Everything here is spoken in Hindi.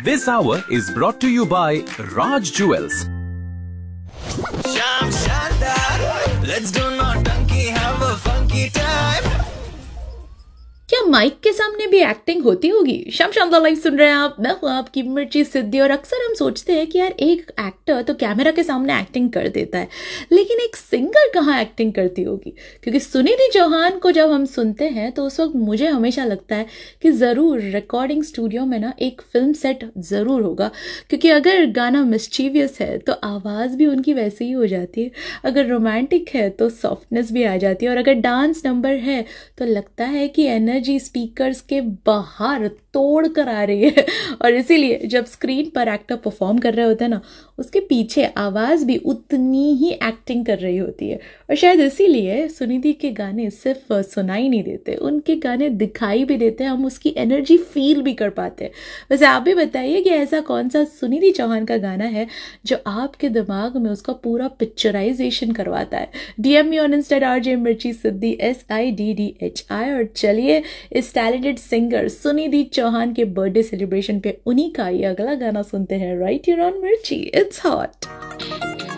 This hour is brought to you by Raj Jewels. Sham Shandar, let's do naughty, have a funky time. क्या माइक के सामने भी एक्टिंग होती होगी? शाम शानदार लाइव सुन रहे हैं आप, मैं हूँ आपकी मिर्ची सिद्धि। और अक्सर हम सोचते हैं कि यार एक एक्टर तो कैमरा के सामने एक्टिंग कर देता है, लेकिन एक सिंगर कहाँ एक्टिंग करती होगी? क्योंकि सुनिधि चौहान को जब हम सुनते हैं तो उस वक्त मुझे हमेशा लगता है कि ज़रूर रिकॉर्डिंग स्टूडियो में ना एक फिल्म सेट ज़रूर होगा, क्योंकि अगर गाना मिस्चीवियस है तो आवाज़ भी उनकी वैसे ही हो जाती है, अगर रोमांटिक है तो सॉफ्टनेस भी आ जाती है, और अगर डांस नंबर है तो लगता है कि एनर्जी स्पीकर्स के बाहर तोड़ कर आ रही है। और इसीलिए जब स्क्रीन पर एक्टर परफॉर्म कर रहे होते हैं ना, उसके पीछे आवाज़ भी उतनी ही एक्टिंग कर रही होती है। और शायद इसीलिए सुनिधि के गाने सिर्फ सुनाई नहीं देते, उनके गाने दिखाई भी देते हैं, हम उसकी एनर्जी फील भी कर पाते हैं। वैसे आप भी बताइए कि ऐसा कौन सा सुनिधि चौहान का गाना है जो आपके दिमाग में उसका पूरा पिक्चराइजेशन करवाता है? DM me on Insta RJ मिर्ची सिद्धि SIDDHI। और चलिए इस टैलेंटेड सिंगर सुनिधि चौहान के बर्थडे सेलिब्रेशन पे उन्हीं का ये अगला गाना सुनते हैं, राइट हियर ऑन मिर्ची। It's hot.